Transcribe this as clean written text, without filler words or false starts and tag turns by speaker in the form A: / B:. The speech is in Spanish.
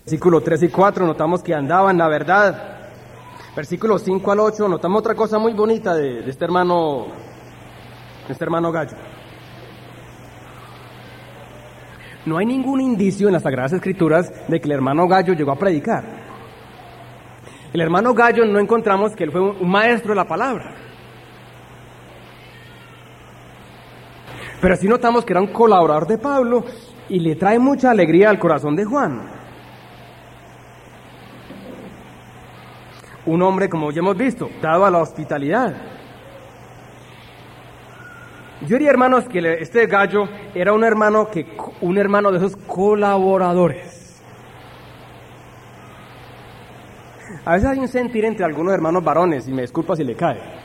A: Versículo 3 y 4 notamos que andaba en la verdad. Versículos 5 al 8 notamos otra cosa muy bonita de este hermano Gallo. No hay ningún indicio en las Sagradas Escrituras de que el hermano Gallo llegó a predicar. El hermano Gallo no encontramos que él fue un maestro de la palabra. Pero sí notamos que era un colaborador de Pablo y le trae mucha alegría al corazón de Juan. Un hombre, como ya hemos visto, dado a la hospitalidad. Yo diría, hermanos, que este Gallo era un hermano de esos colaboradores. A veces hay un sentir entre algunos hermanos varones, y me disculpa si le cae,